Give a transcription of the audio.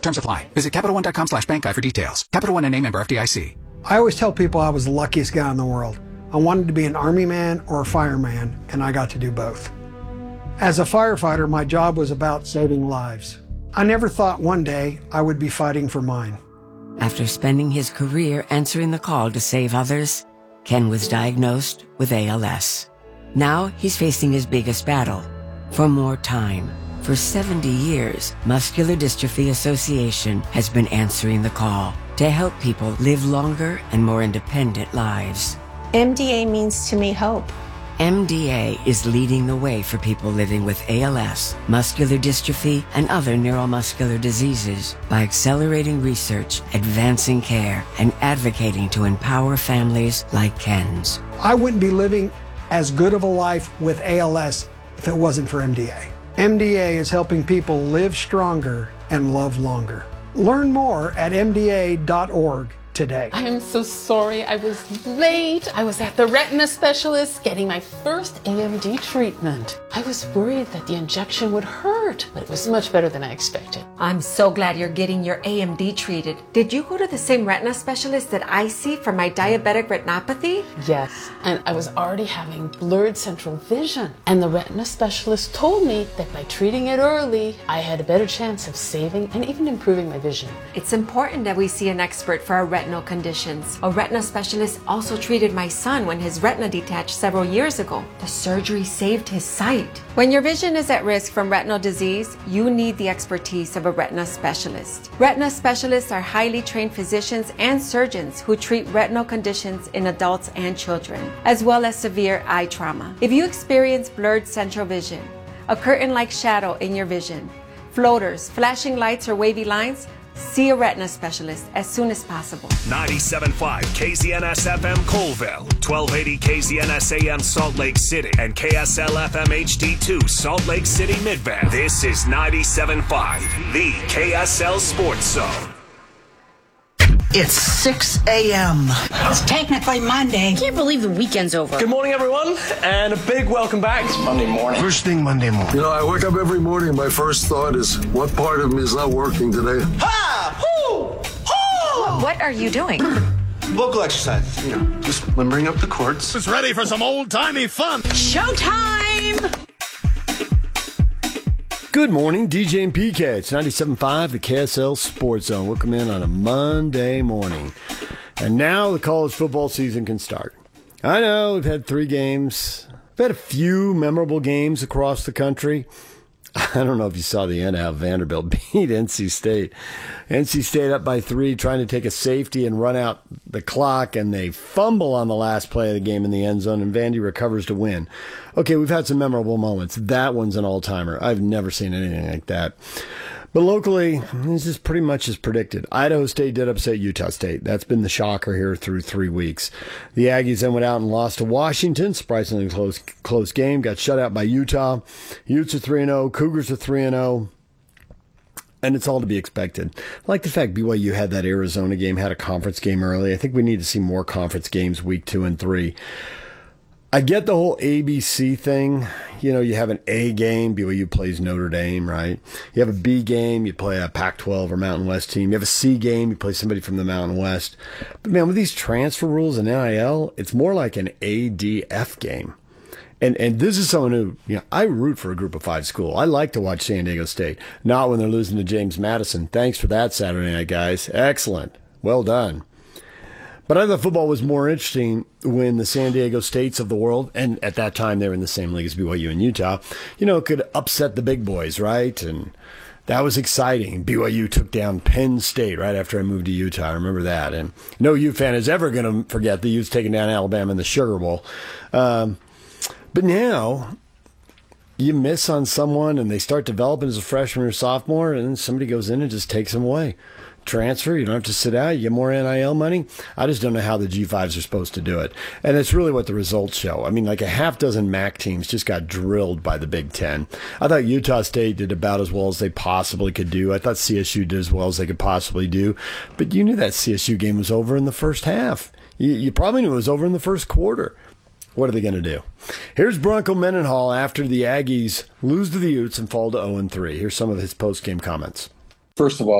Terms apply. Visit CapitalOne.com/bank guide for details. Capital One and a member FDIC. I always tell people I was the luckiest guy in the world. I wanted to be an Army man or a fireman, and I got to do both. As a firefighter, my job was about saving lives. I never thought one day I would be fighting for mine. After spending his career answering the call to save others, Ken was diagnosed with ALS. Now he's facing his biggest battle, for more time. For 70 years, Muscular Dystrophy Association has been answering the call to help people live longer and more independent lives. MDA means to me hope. MDA is leading the way for people living with ALS, muscular dystrophy, and other neuromuscular diseases by accelerating research, advancing care, and advocating to empower families like Ken's. I wouldn't be living as good of a life with ALS if it wasn't for MDA. MDA is helping people live stronger and love longer. Learn more at mda.org today. I am so sorry I was late. I was at the retina specialist getting my first AMD treatment. I was worried that the injection would hurt, but it was much better than I expected. I'm so glad you're getting your AMD treated. Did you go to the same retina specialist that I see for my diabetic retinopathy? Yes, and I was already having blurred central vision. And the retina specialist told me that by treating it early, I had a better chance of saving and even improving my vision. It's important that we see an expert for our retinal conditions. A retina specialist also treated my son when his retina detached several years ago. The surgery saved his sight. When your vision is at risk from retinal disease, you need the expertise of a retina specialist. Retina specialists are highly trained physicians and surgeons who treat retinal conditions in adults and children, as well as severe eye trauma. If you experience blurred central vision, a curtain-like shadow in your vision, floaters, flashing lights, or wavy lines, see a retina specialist as soon as possible. 97.5 KZNS FM Colville, 1280 KZNS AM Salt Lake City, and KSL FM HD2 Salt Lake City Midvale. This is 97.5, the KSL Sports Zone. It's 6 a.m. It's technically Monday. I can't believe the weekend's over. Good morning, everyone, and a big welcome back. It's Monday morning. First thing Monday morning. You know, I wake up every morning, my first thought is, what part of me is not working today? Ha! Hoo! Hoo! What are you doing? Vocal exercise. You know, just limbering up the chords. It's ready for some old-timey fun. Showtime! Good morning, DJ and PK. It's 97.5, the KSL Sports Zone. Welcome in on a Monday morning. And now the college football season can start. I know we've had 3 games. We've had a few memorable games across the country. I don't know if you saw the end how Vanderbilt beat NC State. NC State up by 3, trying to take a safety and run out the clock, and they fumble on the last play of the game in the end zone, and Vandy recovers to win. Okay, we've had some memorable moments. That one's an all-timer. I've never seen anything like that. But locally, this is pretty much as predicted. Idaho State did upset Utah State. That's been the shocker here through 3 weeks. The Aggies then went out and lost to Washington. Surprisingly close game. Got shut out by Utah. Utes are 3-0. Cougars are 3-0. And it's all to be expected. I like the fact BYU had that Arizona game, had a conference game early. I think we need to see more conference games week 2 and 3. I get the whole ABC thing. You know, you have an A game, BYU plays Notre Dame, right? You have a B game, you play a Pac-12 or Mountain West team. You have a C game, you play somebody from the Mountain West. But man, with these transfer rules and NIL, it's more like an ADF game. And this is someone who, you know, I root for a group of 5 school. I like to watch San Diego State, not when they're losing to James Madison. Thanks for that Saturday night, guys. Excellent. Well done. But I thought football was more interesting when the San Diego States of the world, and at that time they were in the same league as BYU and Utah, you know, could upset the big boys, right? And that was exciting. BYU took down Penn State right after I moved to Utah. I remember that. And no U fan is ever going to forget the Utes taking down Alabama in the Sugar Bowl. But now you miss on someone and they start developing as a freshman or sophomore, and then somebody goes in and just takes them away. Transfer, you don't have to sit out, you get more NIL money. I just don't know how the G5s are supposed to do it. And it's really what the results show. I mean, like a half dozen MAC teams just got drilled by the Big Ten. I thought Utah State did about as well as they possibly could do. I thought CSU did as well as they could possibly do. But you knew that CSU game was over in the first half. You probably knew it was over in the first quarter. What are they going to do? Here's Bronco Mendenhall after the Aggies lose to the Utes and fall to 0-3. Here's some of his post-game comments. First of all,